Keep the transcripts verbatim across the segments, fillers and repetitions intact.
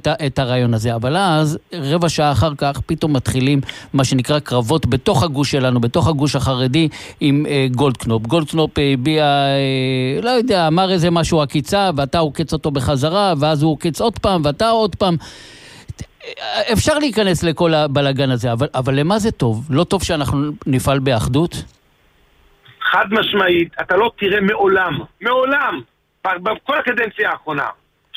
את, את הרעיון הזה, אבל אז רבע שעה אחר כך פתאום מתחילים מה שנקרא קרבות בתוך הגוש שלנו, בתוך הגוש החרדי עם אה, גולדקנופ. גולדקנופ הביע, אה, לא יודע, אמר איזה משהו עקיצה, ואתה הוקץ אותו בחזרה, ואז הוא הוקץ עוד פעם, ואתה עוד פעם. אפשר להיכנס לכל הבלגן הזה, אבל, אבל למה זה טוב? לא טוב שאנחנו נפעל באחדות? חד משמעית, אתה לא תראה מעולם, מעולם, בכל הקדנציה האחרונה,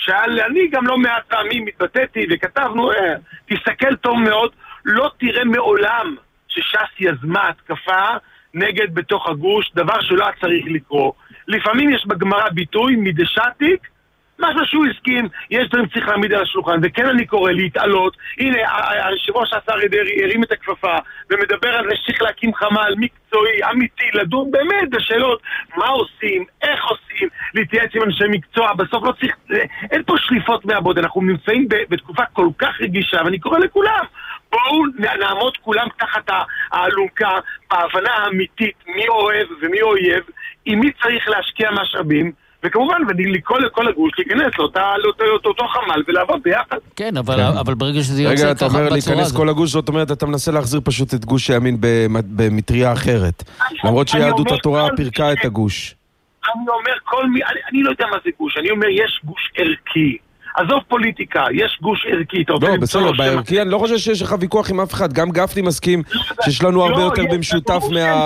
שאני גם לא מעט פעמים מתבטאתי וכתבנו, אה, תסתכל טוב מאוד, לא תראה מעולם שש"ס יזמה התקפה נגד בתוך הגוש, דבר שלא צריך לקרוא. לפעמים יש בגמרא ביטוי מדשתיק, משהו שהוא הסכים, יש דברים צריך להעמיד על השולחן, וכן אני קורא להתעלות. הנה, היושב-ראש השר דרעי הרים את הכפפה ומדבר על זה שצריך להקים חמ"ל מקצועי, אמיתי, לדון באמת בשאלות מה עושים, איך עושים, להתייעץ עם אנשי מקצוע. בסוף לא צריך, אין פה שליפות מהבוד, אנחנו נמצאים בתקופה כל כך רגישה, ואני קורא לכולם, בואו נעמוד כולם תחת האלונקה בהבנה האמיתית מי אוהב ומי אויב, עם מי צריך להשקיע משאבים, וכמובן, ולכל לכל הגוש להיכנס לאותה, לאותו, לאותו חמ"ל ולעבוד ביחד. כן, אבל, אבל ברגע שזה יוצא ככה בצורה... רגע, אתה אומר להיכנס כל הגוש, זאת אומרת, אתה מנסה להחזיר פשוט את גוש הימין במטריה אחרת. למרות שיהדות התורה פירקה את הגוש. אני אומר כל מי... אני, אני לא יודע מה זה גוש, אני אומר, יש גוש ערכי. עזוב פוליטיקה, יש גוש ערכי. לא, בסדר, בערכי אני לא חושב שיש לך ויכוח עם אף אחד. גם גפני מסכים שיש לנו הרבה יותר במשותף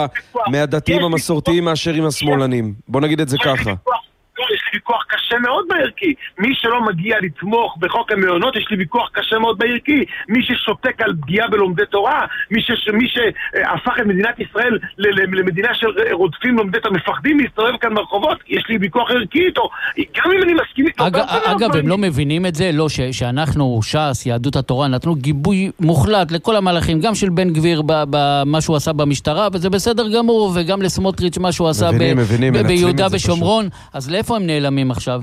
מהדתיים המסורתיים מאשר עם השמאלנים. בוא נגיד את זה ככה. יש לי ויכוח קשה מאוד בערכי. מי שלא מגיע לתמוך בחוק המעונות, יש לי ויכוח קשה מאוד בערכי. מי ששותק על פגיעה בלומדי תורה, מי, ש... מי שהפך את מדינת ישראל למדינה של רודפים לומדי תורה, מפחדים להסתובב כאן ברחובות, יש לי ויכוח ערכי איתו. גם אם אני מסכים איתו... אג... אגב, הם לא מבינים את זה, לא ש... שאנחנו, ש"ס, יהדות התורה, נתנו גיבוי מוחלט לכל המהלכים, גם של בן גביר במה שהוא עשה במשטרה, וזה בסדר גמור, וגם לסמוטריץ' מה שהוא עשה מבינים, ב... מבינים, ב... ביהודה ושומרון. אז לאיפה הם נעלמים עכשיו?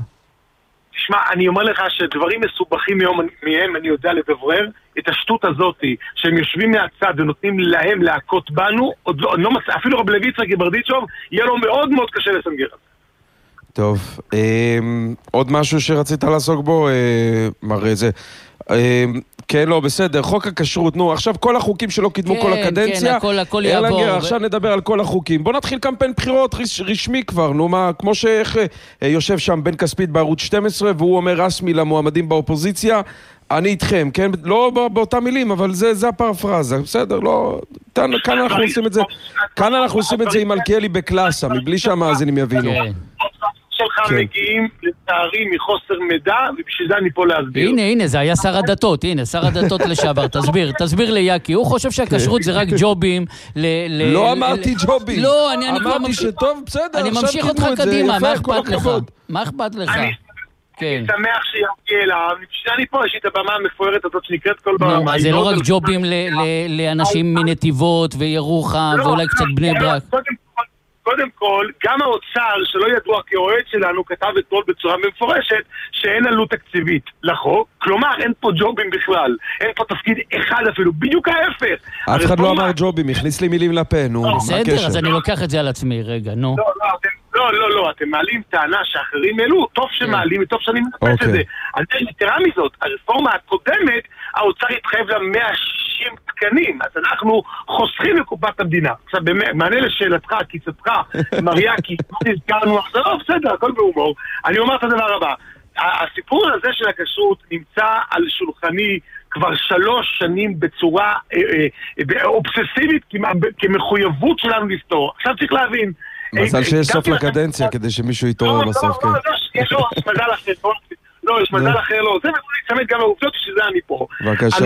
תשמע, אני אומר לך שדברים מסובכים מהם, אני יודע לדברר, את השטות הזאת, שהם יושבים מהצד ונותנים להם להכות בנו, עוד לא, לא, אפילו רב לוי יצחק ברדיצ'וב, יהיה לו מאוד מאוד קשה לסנגר. טוב, אה, עוד משהו שרצית לעסוק בו, אה, מראה זה. אה, כן, לא, בסדר, חוק הכשרות, נו, עכשיו כל החוקים שלא קידמו כן, כל הקדנציה, כן, הכל, הכל יעבור. ו... עכשיו נדבר על כל החוקים. בוא נתחיל קמפיין בחירות רשמי כבר, נו, מה, כמו שאיך יושב שם בן כספית בערוץ שתים עשרה, והוא אומר רשמי למועמדים באופוזיציה, אני איתכם, כן? לא באותה מילים, אבל זה, זה הפרפרזה, בסדר, לא... כאן, כאן אנחנו עושים את זה, כאן אנחנו עושים את זה עם מלכיאלי בקלאסה, מבלי שהמאזינים יבינו. כן. שלך מגיעים לצערי מחוסר מידע, ובשביל זה אני פה להסביר. הנה, הנה, זה היה שר הדתות, הנה, שר הדתות לשעבר, תסביר, תסביר ליאקי, הוא חושב שהכשרות זה רק ג'ובים, לא אמרתי ג'ובים, לא, אני כבר אמרתי שטוב, בסדר, אני ממשיך אותך קדימה, מה אכפת לך? מה אכפת לך? אני שמח שיגיע אליו, אני פה, יש לי את הבמה המפוארת הזאת שנקראת כל במה. זה לא רק ג'ובים לאנשים מנתיבות וירוחם, ואולי קצת בני ברק. קודם כל, גם האוצר, שלא ידוע כאוהד שלנו, כתב אתמול בצורה מפורשת שאין עלות תקציבית לחוק, כלומר אין פה ג'ובים בכלל, אין פה תפקיד אחד אפילו, בדיוק ההפך. אף אחד לא אמר ג'ובים, הכניס לי מילים לפה, נו, מה הקשר? בסדר, אז אני לוקח את זה על עצמי, רגע, נו. לא, לא, אתם, לא, לא, לא, אתם מעלים טענה שאחרים העלו, טוב שמעלים, טוב שאני מנפש את זה. אז יתרה מזאת, הרפורמה הקודמת, האוצר התחייב לה מאה ושישים תקנים, אז אנחנו חוסכים לקופת המדינה. עכשיו, מענה לשאלתך, קיצתך, מריאקי, הזכרנו, זה לא בסדר, הכל בהומור. אני אומר את הדבר הבא, הסיפור הזה של הכשרות נמצא על שולחני כבר שלוש שנים בצורה אה, אה, אובססיבית, כמחויבות שלנו לפתור. עכשיו צריך להבין, מזל שיש סוף לקדנציה כדי שמישהו יתעורר בסוף, כן. יש לו מזל אחר, לא, יש מזל אחר, לא, זה מצמד גם העובדות שזה אני פה. בבקשה.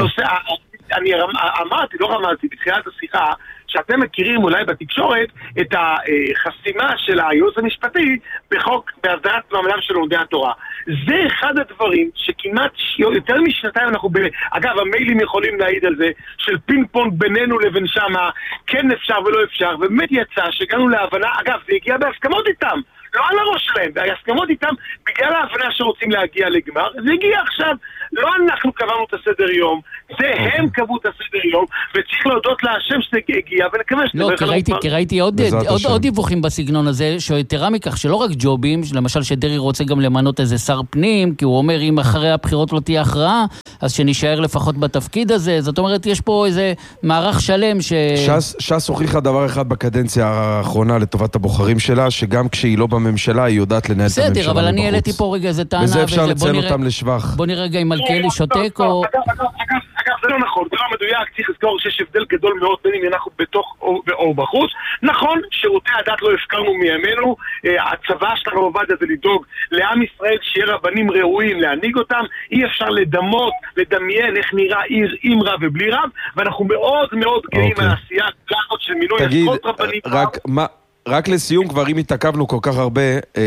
אני אמרתי, לא רמזתי, בתחילת השיחה, שאתם מכירים אולי בתקשורת את החסימה של הייעוץ המשפטי בחוק בהסדרת מעמדם של לומדי התורה. זה אחד הדברים שכמעט יותר משנתיים אנחנו ב... אגב, המיילים יכולים להעיד על זה, של פינג פונג בינינו לבין שמה, כן אפשר ולא אפשר, ובאמת יצא שהגענו להבנה, אגב, זה הגיע בהסכמות איתם, לא על הראש שלהם, בהסכמות איתם, בגלל ההבנה שרוצים להגיע לגמר, זה הגיע עכשיו, לא אנחנו קבענו את הסדר יום, זה הם קבעו את הסדר יום, וצריך להודות להשם שזה הגיע, ולקווה שזה... לא, כי ראיתי עוד דיווחים בסגנון הזה, שיתרה מכך, שלא רק ג'ובים, למשל שדרי רוצה גם למנות איזה שר פנים, כי הוא אומר, אם אחרי הבחירות לא תהיה הכרעה, אז שנשאר לפחות בתפקיד הזה. זאת אומרת, יש פה איזה מערך שלם ש... ש"ס הוכיחה דבר אחד בקדנציה האחרונה לטובת הבוחרים שלה, שגם כשהיא לא בממשלה, היא יודעת לנהל את הממשלה מבחוץ. בסדר, אבל אני העליתי פה רגע איזה טענה, וזה אפשר לציין אותם לשבח. בוא נראה רגע אם מלכיאלי שותק או... אגב, זה לא נכון, זה לא מדויק, צריך לזכור שיש הבדל גדול מאוד בין אם אנחנו בתוך או בחוץ. נכון, שירותי הדת לא הפקרנו מימינו, הצבא שלנו עובד הזה לדאוג לעם ישראל שיהיה רבנים ראויים להנהיג אותם, אי אפשר לדמות, לדמיין איך נראה עיר עם רב ובלי רב, ואנחנו מאוד מאוד גאים על העשייה הגדולה של מינוי עשרות רבנים. רק, מה, רק לסיום, כבר אם התעכבנו כל כך הרבה,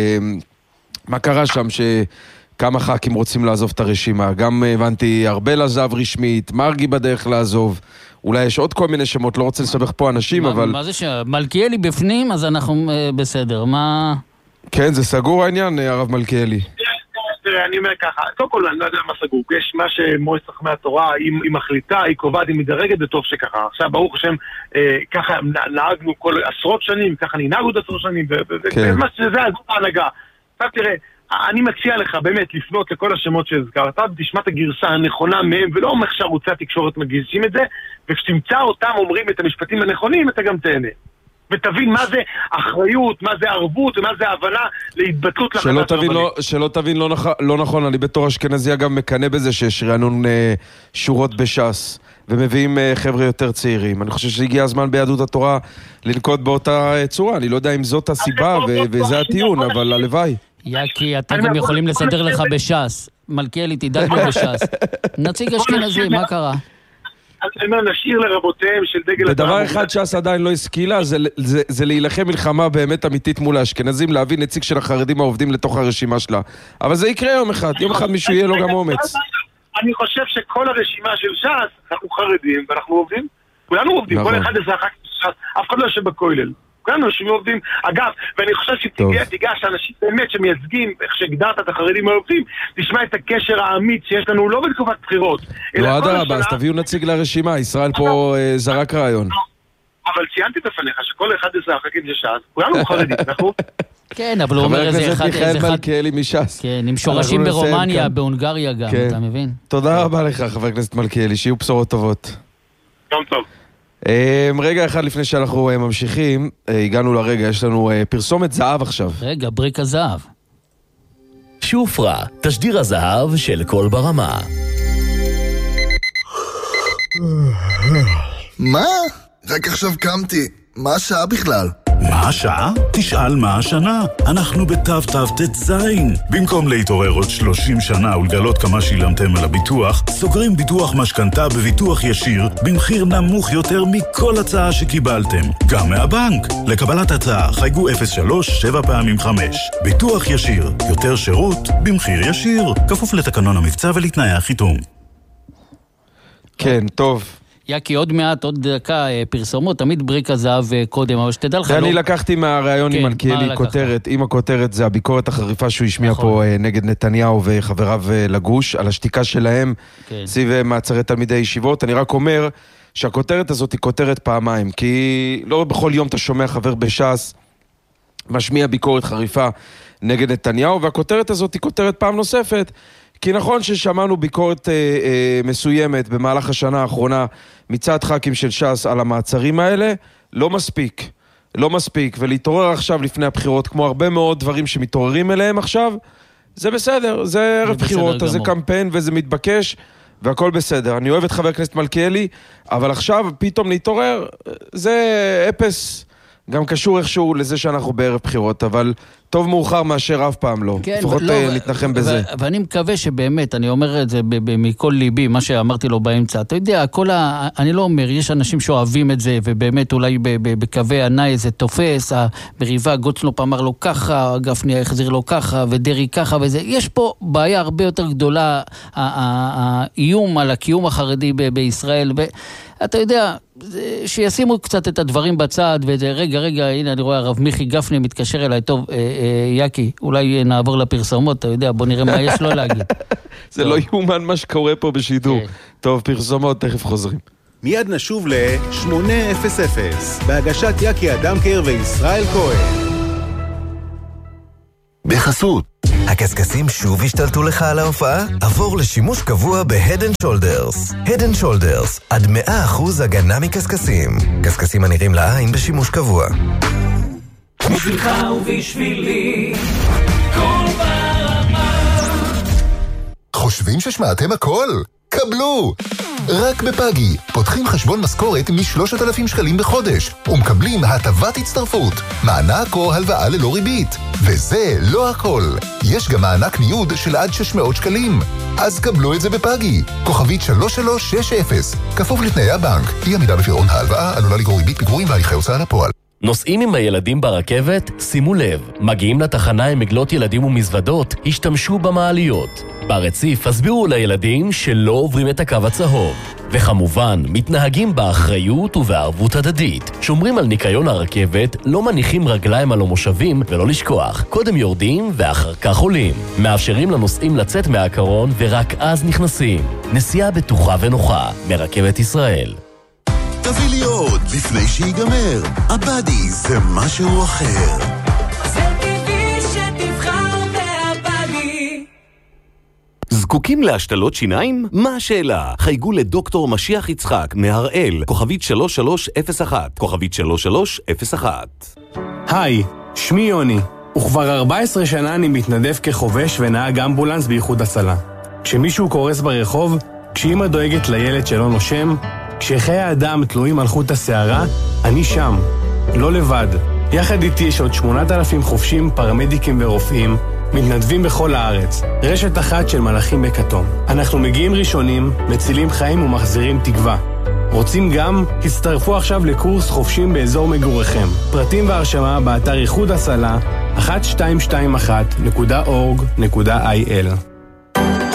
מה קרה שם ש... כמה ח"כים רוצים לעזוב את הרשימה? גם הבנתי, ארבל עזב רשמית, מרגי בדרך לעזוב, אולי יש עוד כל מיני שמות, לא רוצה לסבך פה אנשים, מה, אבל... מה זה שמלכיאלי בפנים, אז אנחנו אה, בסדר, מה... כן, זה סגור העניין, הרב מלכיאלי. תראה, אני אומר ככה, קודם כל אני לא יודע מה סגור, יש מה שמועצת חכמי התורה, היא מחליטה, היא קובעת, היא מדרגת, וטוב שככה. עכשיו, ברוך השם, ככה נהגנו כל עשרות שנים, ככה נהגנו עוד עשרות שנים, ומה שזה ההנהגה. עכשיו תראה, אני מציע לך באמת לפנות לכל השמות שהזכרת, תשמע את הגרסה הנכונה מהם, ולא אומר שערוצי התקשורת מגישים את זה, וכשתמצא אותם אומרים את המשפטים הנכונים, אתה גם תהנה. ותבין מה זה אחריות, מה זה ערבות, ומה זה הבנה להתבטלות לחדש רבנית. לא, שלא תבין לא, נכ... לא נכון, אני בתור אשכנזי אגב מקנה בזה שיש רענון אה, שורות בש"ס, ומביאים אה, חבר'ה יותר צעירים. אני חושב שהגיע הזמן ביהדות התורה לנקוט באותה צורה, אני לא יודע אם זאת הסיבה ו... וזה הטיעון, אבל הלוואי. יקי, אתם גם יכולים לסדר לך בש"ס. מלכיאלי, תדאג לו בש"ס. נציג אשכנזי, מה קרה? אני אומר, נשאיר לרבותיהם של דגל... ודבר אחד ש"ס עדיין לא השכילה, זה, זה, זה להילחם מלחמה באמת אמיתית מול האשכנזים, להביא נציג של החרדים העובדים לתוך הרשימה שלה. אבל זה יקרה יום אחד, יום אחד מישהו יהיה לו גם אומץ. אני חושב שכל הרשימה של ש"ס, אנחנו חרדים ואנחנו עובדים. כולנו עובדים, כל אחד זה אחר כך, אף אחד לא יושב בכולל. כולנו אנשים עובדים. אגב, ואני חושב שתיגש אנשים באמת שמייצגים, איך שהגדרת את החרדים העובדים, תשמע את הקשר האמיץ שיש לנו לא בתקופת בחירות. לא, עד הרבה, אז תביאו נציג לרשימה, ישראל פה זרק רעיון. אבל ציינתי בפניך שכל אחד זה הח"כים של ש"ס, כולנו חרדים, נכון? כן, אבל הוא אומר איזה אחד... חבר הכנסת מיכאל מלכיאלי מש"ס. כן, עם שורשים ברומניה, בהונגריה גם, אתה מבין? תודה רבה לך, חבר הכנסת מלכיאלי, שיהיו בשורות טובות. יום טוב. רגע אחד לפני שאנחנו ממשיכים, הגענו לרגע, יש לנו פרסומת זהב עכשיו. רגע, בריק הזהב. שופרה, תשדיר הזהב של כל ברמה. מה? רק עכשיו קמתי. מה השעה בכלל? מה השעה? תשאל מה השנה. אנחנו בתו תו תזין. במקום להתעורר עוד שלושים שנה ולגלות כמה שילמתם על הביטוח, סוגרים ביטוח משכנתה בביטוח ישיר במחיר נמוך יותר מכל הצעה שקיבלתם. גם מהבנק. לקבלת הצעה חייגו אפס שלוש שבע פעמים חמש. ביטוח ישיר. יותר שירות במחיר ישיר. כפוף לתקנון המבצע ולתנאי החיתום. כן, טוב. יקי, עוד מעט, עוד דקה פרסומות, תמיד בריק הזהב קודם, אבל שתדע לך... אני לקחתי מהרעיון עם מלכיאלי כותרת, עם הכותרת זה הביקורת החריפה שהוא השמיע פה נגד נתניהו וחבריו לגוש, על השתיקה שלהם, סביב מעצרי תלמידי ישיבות. אני רק אומר שהכותרת הזאת היא כותרת פעמיים, כי לא בכל יום אתה שומע חבר בש"ס משמיע ביקורת חריפה נגד נתניהו, והכותרת הזאת היא כותרת פעם נוספת, כי נכון ששמענו ביקורת אה, אה, מסוימת במהלך השנה האחרונה מצד ח"כים של ש"ס על המעצרים האלה, לא מספיק. לא מספיק. ולהתעורר עכשיו לפני הבחירות, כמו הרבה מאוד דברים שמתעוררים אליהם עכשיו, זה בסדר. זה ערב בחירות, אז זה קמפיין וזה מתבקש, והכל בסדר. אני אוהב את חבר הכנסת מלכיאלי, אבל עכשיו פתאום להתעורר, זה אפס... גם קשור איכשהו לזה שאנחנו בערב בחירות, אבל טוב מאוחר מאשר אף פעם לא. כן, לפחות לא, נתנחם בזה. ו- ואני מקווה שבאמת, אני אומר את זה ב- ב- מכל ליבי, מה שאמרתי לו באמצע. אתה יודע, כל ה... אני לא אומר, יש אנשים שאוהבים את זה, ובאמת אולי ב- ב- בקווי עיניי זה תופס, בריבה גולדקנופ אמר לו ככה, גפני החזיר לו ככה, ודרי ככה וזה. יש פה בעיה הרבה יותר גדולה, האיום על הקיום החרדי ב- בישראל, ו... אתה יודע, שישימו קצת את הדברים בצד, ורגע, רגע, הנה אני רואה הרב מיכי גפני מתקשר אליי, טוב, יקי, אולי נעבור לפרסומות, אתה יודע, בוא נראה מה יש לו להגיד. זה לא יאומן מה שקורה פה בשידור. טוב, פרסומות, תכף חוזרים. מיד נשוב ל-שמונה אפס אפס, בהגשת יקי אדמקר וישראל כהן. בחסות. הקסקסים שוב השתלטו לך על ההופעה? עבור לשימוש קבוע ב-Head and Shoulders. Head and Shoulders, עד מאה אחוז הגנה מקסקסים. קסקסים הנראים לעין בשימוש קבוע. בשבילך ובשבילי, כל ברמה. חושבים ששמעתם הכל? קבלו! רק בפאגי, פותחים חשבון משכורת מ-שלושת אלפים שקלים בחודש, ומקבלים הטבת הצטרפות, מענק או הלוואה ללא ריבית. וזה לא הכל. יש גם מענק ניוד של עד שש מאות שקלים. אז קבלו את זה בפאגי. כוכבית שלוש שלוש שש אפס. כפוף לתנאי הבנק. אי עמידה בפירעון ההלוואה עלולה לגרור ריבית פיגורים והליכי הוצאה לפועל. נוסעים עם הילדים ברכבת? שימו לב, מגיעים לתחנה עם מגלות ילדים ומזוודות, השתמשו במעליות. ברציף הסבירו לילדים שלא עוברים את הקו הצהוב. וכמובן, מתנהגים באחריות ובערבות הדדית. שומרים על ניקיון הרכבת, לא מניחים רגליים על המושבים ולא לשכוח. קודם יורדים ואחר כך עולים. מאפשרים לנוסעים לצאת מהקרון ורק אז נכנסים. נסיעה בטוחה ונוחה מרכבת ישראל. תביא לי עוד לפני שיגמר. הבאדי זה משהו אחר. זה טבעי שתבחר בהבאדי. זקוקים להשתלות שיניים? מה השאלה? חייגו לדוקטור משיח יצחק מהראל, כוכבית שלוש שלוש אפס אחת, כוכבית שלוש שלוש אפס אחת. היי, שמי יוני, וכבר ארבע עשרה שנה אני מתנדב כחובש ונהג אמבולנס באיחוד הצלה. כשמישהו קורס ברחוב, כשאמא דואגת לילד שלא נושם, כשחיי האדם תלויים על חוט השערה, אני שם, לא לבד. יחד איתי יש עוד שמונת אלפים חובשים, פרמדיקים ורופאים, מתנדבים בכל הארץ, רשת אחת של מלאכים בכתום. אנחנו מגיעים ראשונים, מצילים חיים ומחזירים תקווה. רוצים גם? הצטרפו עכשיו לקורס חובשים באזור מגוריכם. פרטים והרשמה באתר איחוד הצלה אחת שתיים שתיים אחת נקודה אורג נקודה איי אל.